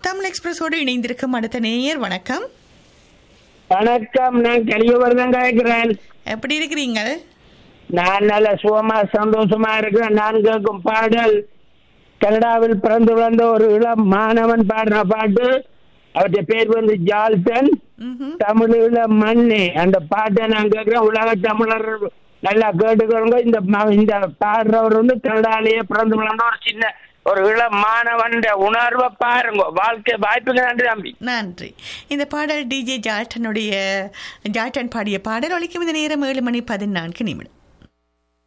தமிழ் எக்ஸ்பிரஸோடு இணைந்திருக்கும் அடுத்த நேயர். வணக்கம். வணக்கம், நான் கலியவர்தான் கேட்கிறேன். எப்படி இருக்கிறீங்க? நான் நல்ல சுகமா சந்தோஷமா இருக்கிறேன். நான் கேட்கும் பாடல் கனடாவில் பிறந்து வளர்ந்த ஒரு இளம் மாணவன் பாடுற பாட்டு. அவருடைய பேர் வந்து ஜால்சன். தமிழீழ மண்ணே அந்த பாட்டை நான் கேட்கிறேன். உலக தமிழர் நல்லா கேட்டுக்கிறவங்க. இந்த பாடுறவர் வந்து கனடாலேயே பிறந்து வளர்ந்த ஒரு சின்ன ஒரு இளம் மாணவன் உணர்வை பாருங்க. வாழ்க்கை வாய்ப்புக்கு நன்றி தம்பி. நன்றி. இந்த பாடல் டிஜே ஜால்டன் பாடிய பாடல் ஒலிக்கும். இந்த நேரம் 7:14